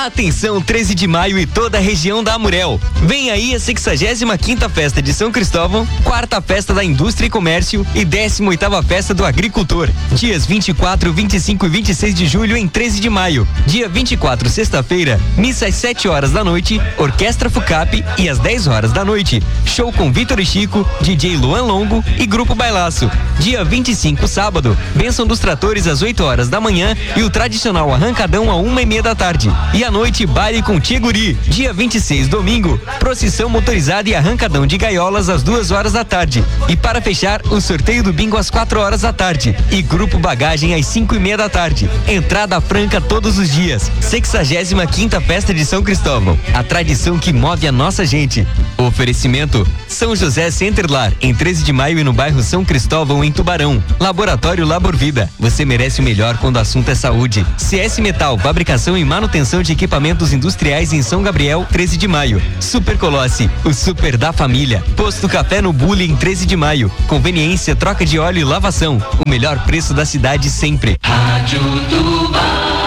Atenção, 13 de maio e toda a região da Amurel. Vem aí a 65ª Festa de São Cristóvão, 4ª Festa da Indústria e Comércio e 18ª Festa do Agricultor. Dias 24, 25 e 26 de julho em 13 de maio. Dia 24, sexta-feira, missa às 7 horas da noite, Orquestra FUCAP e às 10 horas da noite, show com Vitor e Chico, DJ Luan Longo e Grupo Bailaço. Dia 25, sábado, bênção dos tratores às 8 horas da manhã e o tradicional arrancadão à 1:30 da tarde. E à noite, baile com Tiguri. Dia 26, domingo, procissão motorizada e arrancadão de gaiolas às 2 horas da tarde. E para fechar, o sorteio do bingo às 4 horas da tarde. E grupo bagagem às 5:30 da tarde. Entrada franca todos os dias. 65ª Festa de São Cristóvão. A tradição que move a nossa gente. Oferecimento: São José Centerlar, em 13 de maio e no bairro São Cristóvão, em Tubarão. Laboratório Labor Vida. Você merece o melhor quando o assunto é saúde. CS Metal, fabricação e manutenção de equipamentos industriais em São Gabriel, 13 de maio. Super Colossi, o super da família. Posto Café no Bully, em 13 de maio. Conveniência, troca de óleo e lavação. O melhor preço da cidade sempre. Rádio Tuba.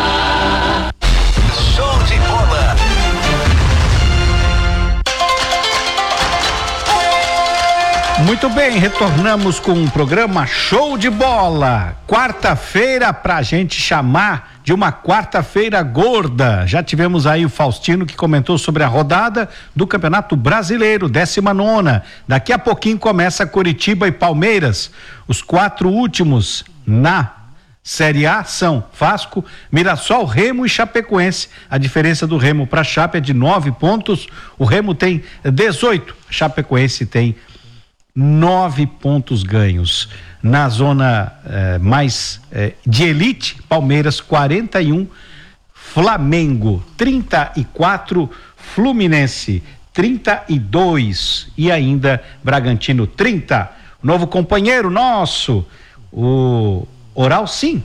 Show de bola. Muito bem, retornamos com um programa Show de Bola. Quarta-feira pra gente chamar de uma quarta-feira gorda. Já tivemos aí o Faustino que comentou sobre a rodada do Campeonato Brasileiro, 19ª. Daqui a pouquinho começa Coritiba e Palmeiras. Os 4 últimos na Série A são Vasco, Mirassol, Remo e Chapecoense. A diferença do Remo para Chape é de 9 pontos. O Remo tem 18, a Chapecoense tem 9 pontos ganhos. Na zona mais de elite, Palmeiras 41, Flamengo 34, Fluminense 32 e ainda Bragantino 30. Novo companheiro nosso, o Oral Sim,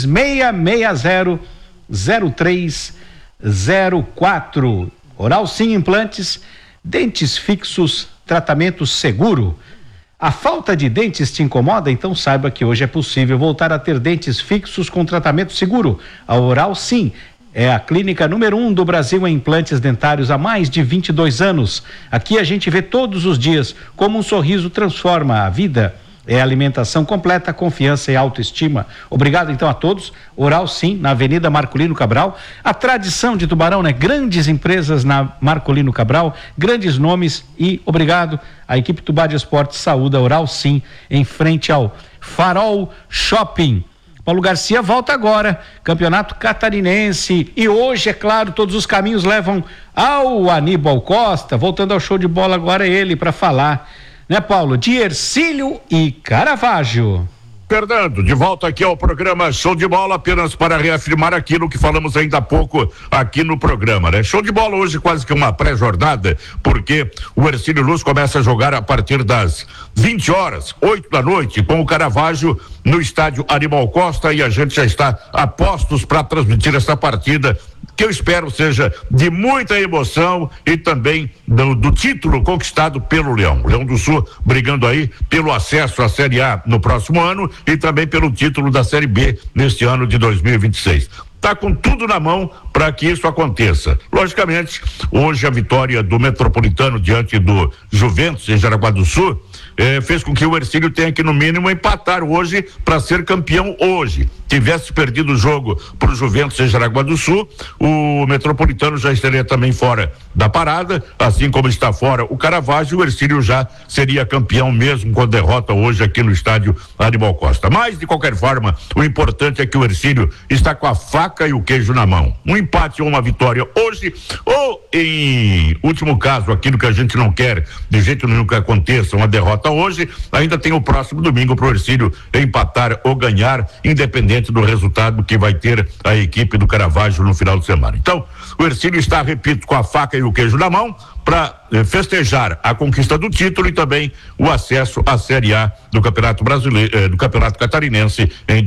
3660-0304. Oral Sim Implantes, dentes fixos, tratamento seguro. A falta de dentes te incomoda? Então saiba que hoje é possível voltar a ter dentes fixos com tratamento seguro. A Oral Sim é a clínica número 1 do Brasil em implantes dentários há mais de 22 anos. Aqui a gente vê todos os dias como um sorriso transforma a vida. É alimentação completa, confiança e autoestima. Obrigado então a todos. Oral Sim, na Avenida Marcolino Cabral. A tradição de Tubarão, né? Grandes empresas na Marcolino Cabral, grandes nomes e obrigado. A equipe Tubá de Esportes saúda Oral Sim em frente ao Farol Shopping. Paulo Garcia volta agora, Campeonato Catarinense, e hoje, é claro, todos os caminhos levam ao Aníbal Costa. Voltando ao show de bola agora é ele para falar, né, Paulo, de Hercílio e Caravaggio. Fernando, de volta aqui ao programa Show de Bola, apenas para reafirmar aquilo que falamos ainda há pouco aqui no programa, né? Show de bola hoje quase que uma pré-jornada, porque o Hercílio Luz começa a jogar a partir das 20 horas, 8 da noite, com o Caravaggio no estádio Aníbal Costa, e a gente já está a postos para transmitir essa partida, que eu espero seja de muita emoção e também do título conquistado pelo Leão. O Leão do Sul brigando aí pelo acesso à Série A no próximo ano e também pelo título da Série B neste ano de 2026. Tá com tudo na mão para que isso aconteça. Logicamente, hoje a vitória do Metropolitano diante do Juventus em Jaraguá do Sul fez com que o Hercílio tenha que no mínimo empatar hoje para ser campeão hoje. Tivesse perdido o jogo para o Juventus em Jaraguá do Sul, o Metropolitano já estaria também fora da parada, assim como está fora o Caravaggio. O Hercílio já seria campeão mesmo com a derrota hoje aqui no estádio Aníbal Costa. Mas, de qualquer forma, o importante é que o Hercílio está com a faca e o queijo na mão. Um empate ou uma vitória hoje, ou em último caso, aquilo que a gente não quer de jeito nenhum que aconteça, uma derrota hoje, ainda tem o próximo domingo para o Hercílio empatar ou ganhar, independente do resultado que vai ter a equipe do Caravaggio no final de semana. Então, o Hercílio está, repito, com a faca e o queijo na mão para festejar a conquista do título e também o acesso à Série A do Campeonato Brasileiro, do Campeonato Catarinense em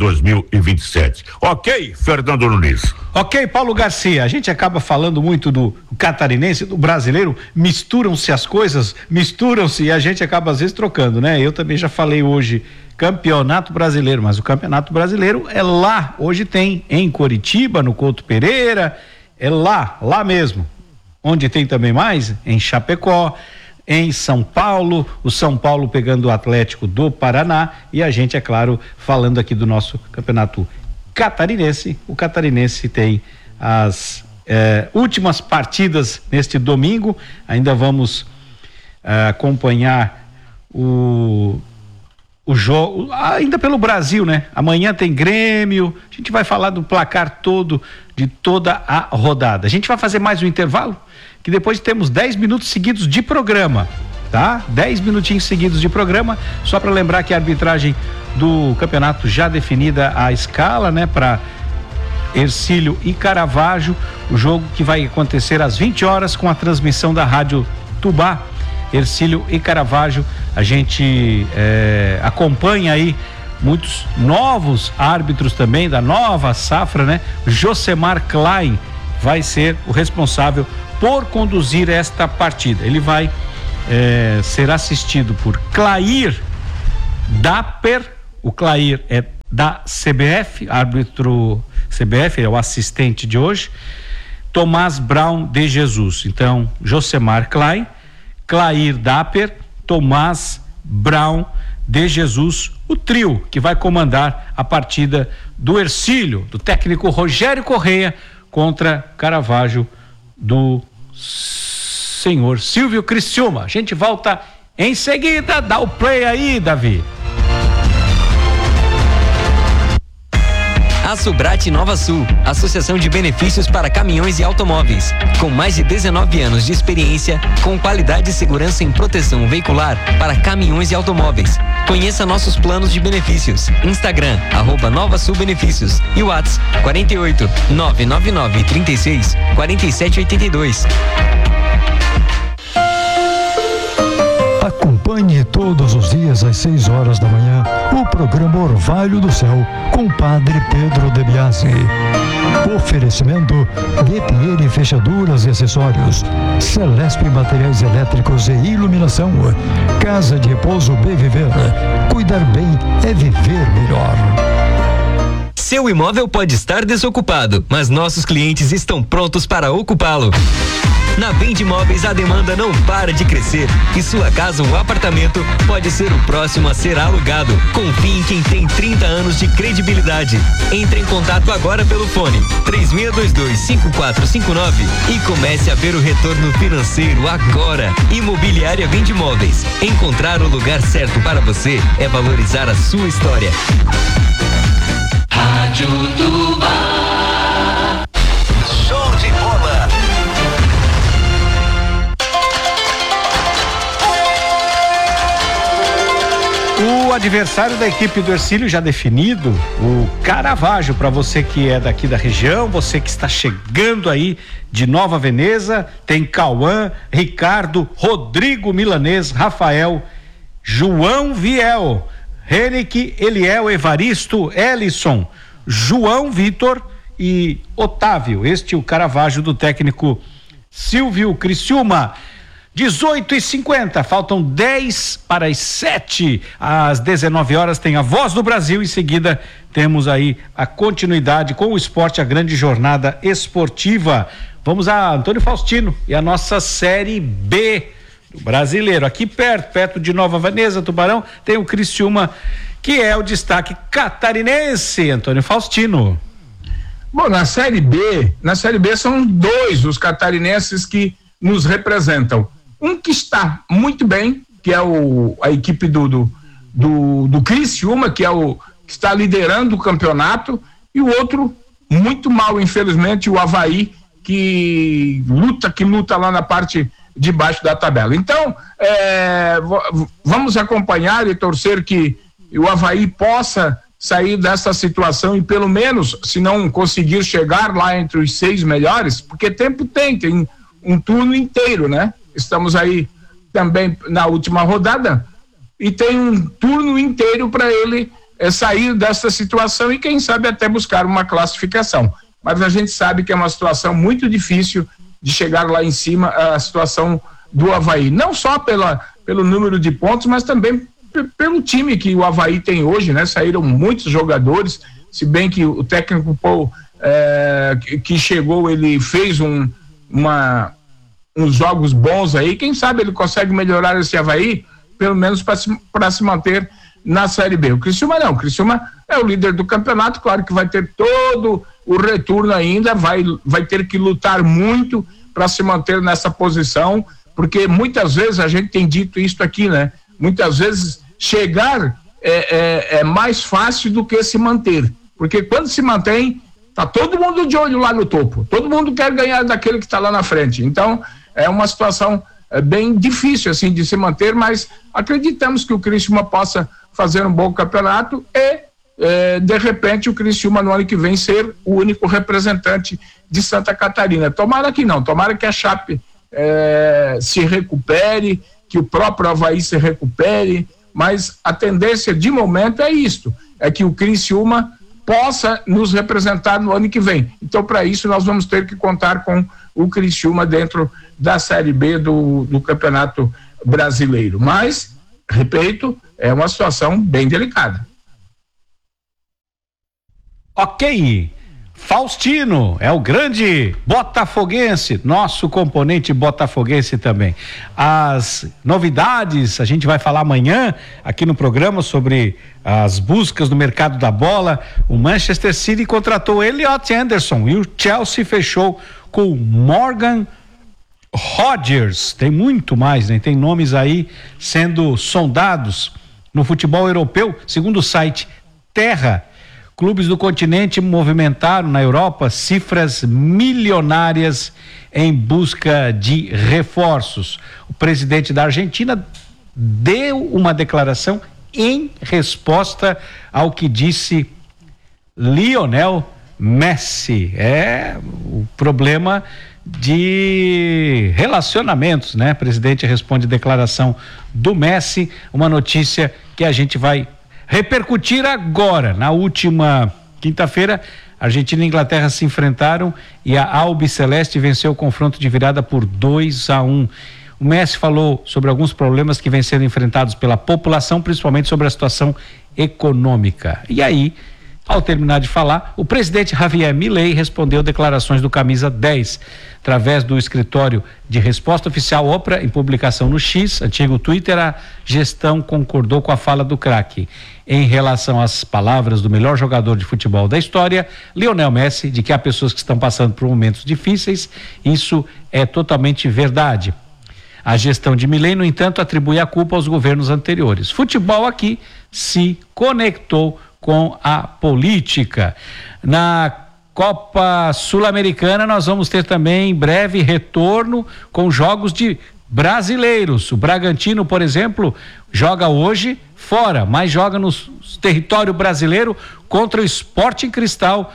2027. Ok, Fernando Nunes? Ok, Paulo Garcia, a gente acaba falando muito do catarinense, do brasileiro, misturam-se as coisas, misturam-se e a gente acaba às vezes trocando, né? Eu também já falei hoje Campeonato Brasileiro, mas o Campeonato Brasileiro é lá, hoje tem em Coritiba, no Couto Pereira, é lá mesmo. Onde tem também mais? Em Chapecó, em São Paulo, o São Paulo pegando o Atlético do Paraná e a gente, é claro, falando aqui do nosso campeonato catarinense. O catarinense tem as últimas partidas neste domingo, ainda vamos acompanhar o jogo, ainda pelo Brasil, né? Amanhã tem Grêmio, a gente vai falar do placar todo, de toda a rodada. A gente vai fazer mais um intervalo, que depois temos 10 minutos seguidos de programa, tá? 10 minutinhos seguidos de programa, só para lembrar que a arbitragem do campeonato já definida a escala, né? Para Hercílio e Caravaggio, o jogo que vai acontecer às 20 horas com a transmissão da Rádio Tubá. Hercílio e Caravaggio, a gente acompanha aí muitos novos árbitros também, da nova safra, né? Josemar Klein vai ser o responsável por conduzir esta partida. Ele vai ser assistido por Clair Dapper, o Clair é da CBF, árbitro CBF, é o assistente de hoje, Tomás Brown de Jesus. Então, Josemar Klein, Clair Dapper, Tomás Brown de Jesus, o trio que vai comandar a partida do Hercílio, do técnico Rogério Correia, contra Caravaggio do senhor Silvio Criciúma. A gente volta em seguida, dá o play aí, Davi. A Subrate Nova Sul, Associação de Benefícios para Caminhões e Automóveis. Com mais de 19 anos de experiência, com qualidade e segurança em proteção veicular para caminhões e automóveis. Conheça nossos planos de benefícios. Instagram, @Nova Sul Benefícios. E WhatsApp, 48 999 36 4782. Acompanhe todos os dias às 6 horas da manhã o programa Orvalho do Céu com Padre Pedro De Biasi. Oferecimento de Pinheiro Fechaduras e Acessórios, Celesp Materiais Elétricos e Iluminação, Casa de Repouso Bem Viver. Cuidar bem é viver melhor. Seu imóvel pode estar desocupado, mas nossos clientes estão prontos para ocupá-lo. Na Vende Imóveis a demanda não para de crescer e sua casa ou apartamento pode ser o próximo a ser alugado. Confie em quem tem 30 anos de credibilidade. Entre em contato agora pelo fone 3622-5459 e comece a ver o retorno financeiro agora. Imobiliária Vende Imóveis. Encontrar o lugar certo para você é valorizar a sua história. Rádio Tubá. Show de bola. O adversário da equipe do Hercílio já definido, o Caravaggio, para você que é daqui da região, você que está chegando aí de Nova Veneza, tem Cauã, Ricardo, Rodrigo Milanês, Rafael, João Viel, Henrique, Eliel, Evaristo, Ellison, João Vitor e Otávio. Este é o Caravaggio do técnico Silvio Criciúma. 18h50, faltam 10 para as 7. Às 19 horas tem a Voz do Brasil. Em seguida temos aí a continuidade com o esporte, a grande jornada esportiva. Vamos a Antônio Faustino e a nossa Série B do Brasileiro. Aqui perto de Nova Veneza, Tubarão, tem o Criciúma, que é o destaque catarinense. Antônio Faustino. Bom, na Série B são dois os catarinenses que nos representam. Um que está muito bem, que é a equipe do Criciúma, que está liderando o campeonato, e o outro muito mal, infelizmente, o Avaí, que luta lá na parte de baixo da tabela. Então, vamos acompanhar e torcer que o Avaí possa sair dessa situação e pelo menos, se não conseguir chegar lá entre os 6 melhores, porque tempo tem um turno inteiro, né? Estamos aí também na última rodada e tem um turno inteiro para ele sair dessa situação e quem sabe até buscar uma classificação. Mas a gente sabe que é uma situação muito difícil de chegar lá em cima, a situação do Avaí. Não só pelo número de pontos, mas também pelo time que o Avaí tem hoje, né? Saíram muitos jogadores, se bem que o técnico Paul que chegou, ele fez uns jogos bons aí, quem sabe ele consegue melhorar esse Avaí, pelo menos para se manter na Série B. O Criciúma não, o Criciúma é o líder do campeonato, claro que vai ter todo o retorno ainda, vai ter que lutar muito para se manter nessa posição, porque muitas vezes a gente tem dito isso aqui, né? Muitas vezes chegar é mais fácil do que se manter, porque quando se mantém, tá todo mundo de olho lá no topo, todo mundo quer ganhar daquele que está lá na frente, então é uma situação bem difícil assim de se manter, mas acreditamos que o Criciúma possa fazer um bom campeonato e de repente o Criciúma no ano que vem ser o único representante de Santa Catarina. Tomara que não, tomara que a Chape se recupere, que o próprio Avaí se recupere, mas a tendência de momento é isto, é que o Criciúma possa nos representar no ano que vem. Então, para isso, nós vamos ter que contar com o Criciúma dentro da Série B do Campeonato Brasileiro. Mas, repito, é uma situação bem delicada. Ok. Faustino é o grande botafoguense, nosso componente botafoguense também. As novidades, a gente vai falar amanhã aqui no programa sobre as buscas no mercado da bola. O Manchester City contratou Elliot Anderson e o Chelsea fechou com Morgan Rodgers. Tem muito mais, né? Tem nomes aí sendo sondados no futebol europeu, segundo o site Terra. Clubes do continente movimentaram na Europa cifras milionárias em busca de reforços. O presidente da Argentina deu uma declaração em resposta ao que disse Lionel Messi. É o problema de relacionamentos, né? O presidente responde declaração do Messi, uma notícia que a gente vai repercutir agora. Na última quinta-feira, Argentina e Inglaterra se enfrentaram e a Albiceleste venceu o confronto de virada por 2-1. O Messi falou sobre alguns problemas que vêm sendo enfrentados pela população, principalmente sobre a situação econômica. E aí, ao terminar de falar, o presidente Javier Milei respondeu declarações do Camisa 10, através do escritório de resposta oficial Opera, em publicação no X, antigo Twitter. A gestão concordou com a fala do craque em relação às palavras do melhor jogador de futebol da história, Lionel Messi, de que há pessoas que estão passando por momentos difíceis. Isso é totalmente verdade. A gestão de Milei, no entanto, atribui a culpa aos governos anteriores. Futebol aqui se conectou com a política. Na Copa Sul-Americana nós vamos ter também em breve retorno com jogos de brasileiros. O Bragantino, por exemplo, joga hoje fora, mas joga no território brasileiro contra o Sporting Cristal,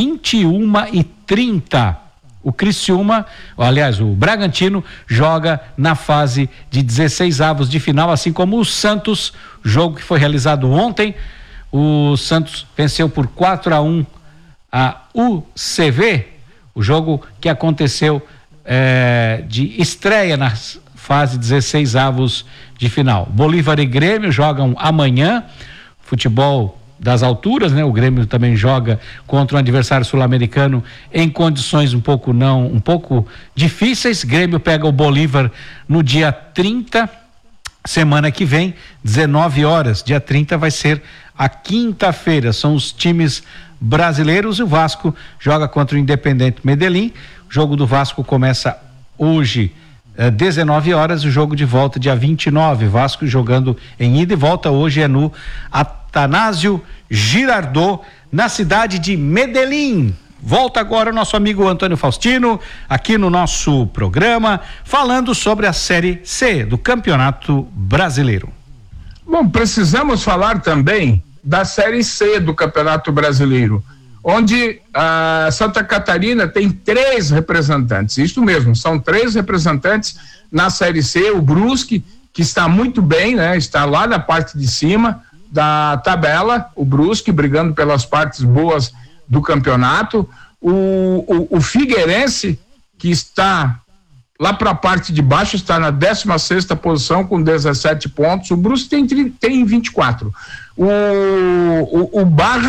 21h30. O Criciúma, aliás, o Bragantino joga na fase de 16avos de final, assim como o Santos, jogo que foi realizado ontem. O Santos venceu por 4-1 a UCV, o jogo que aconteceu de estreia na fase 16avos de final. Bolívar e Grêmio jogam amanhã, futebol das alturas, né? O Grêmio também joga contra um adversário sul-americano em condições um pouco difíceis. Grêmio pega o Bolívar no dia 30, semana que vem, 19 horas. Dia 30 vai ser a quinta-feira. São os times brasileiros. E o Vasco joga contra o Independente Medellín. O jogo do Vasco começa hoje, 19 horas, o jogo de volta dia 29. Vasco jogando em ida e volta. Hoje é no Atanásio Girardot, na cidade de Medellín. Volta agora o nosso amigo Antônio Faustino, aqui no nosso programa, falando sobre a Série C do Campeonato Brasileiro. Bom, precisamos falar também da Série C do Campeonato Brasileiro, onde a Santa Catarina tem 3 representantes. Isso mesmo, são 3 representantes na Série C. O Brusque, que está muito bem, né? Está lá na parte de cima da tabela, o Brusque brigando pelas partes boas do campeonato. O Figueirense, que está lá para a parte de baixo, está na 16ª posição com 17 pontos. O Brusque tem 24. O Barra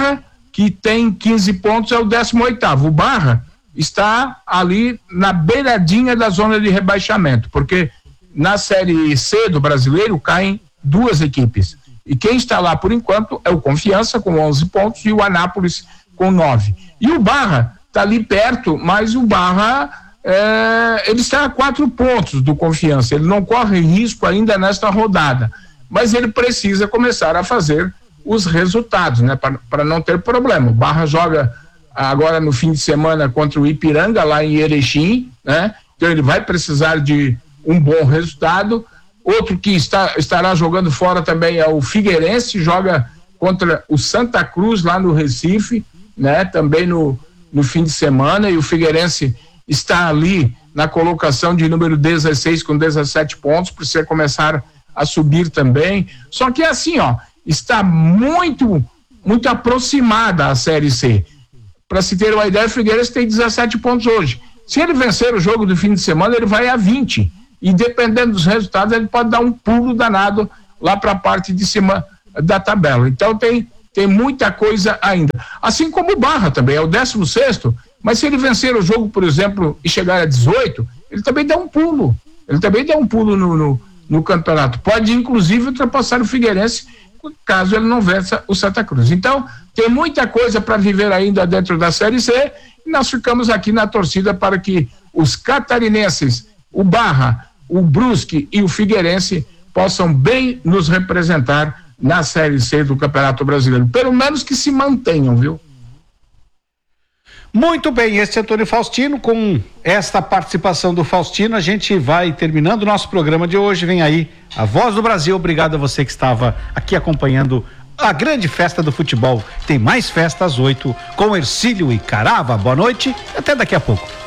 que tem 15 pontos, é o 18º. O Barra está ali na beiradinha da zona de rebaixamento, porque na Série C do Brasileiro caem 2 equipes. E quem está lá por enquanto é o Confiança com 11 pontos e o Anápolis com 9. E o Barra está ali perto, mas o Barra ele está a 4 pontos do Confiança. Ele não corre risco ainda nesta rodada, mas ele precisa começar a fazer os resultados, né? Para não ter problema. O Barra joga agora no fim de semana contra o Ipiranga lá em Erechim, né? Então ele vai precisar de um bom resultado. Outro que estará jogando fora também é o Figueirense, joga contra o Santa Cruz lá no Recife, né? Também no fim de semana, e o Figueirense está ali na colocação de número 16 com 17 pontos, precisa começar a subir também. Só que é assim, ó, está muito aproximada a Série C. Para se ter uma ideia, o Figueirense tem 17 pontos hoje. Se ele vencer o jogo do fim de semana, ele vai a 20. E dependendo dos resultados, ele pode dar um pulo danado lá para a parte de cima da tabela. Então tem muita coisa ainda. Assim como o Barra também, é o 16º, mas se ele vencer o jogo, por exemplo, e chegar a 18, ele também dá um pulo. Ele também dá um pulo no campeonato. Pode, inclusive, ultrapassar o Figueirense, caso ele não vença o Santa Cruz. Então, tem muita coisa para viver ainda dentro da Série C, e nós ficamos aqui na torcida para que os catarinenses, o Barra, o Brusque e o Figueirense possam bem nos representar na Série C do Campeonato Brasileiro. Pelo menos que se mantenham, viu? Muito bem, esse é Antônio Faustino. Com esta participação do Faustino, a gente vai terminando o nosso programa de hoje. Vem aí a Voz do Brasil. Obrigado a você que estava aqui acompanhando a grande festa do futebol. Tem mais festa às 8 com Ercílio e Carava. Boa noite, até daqui a pouco.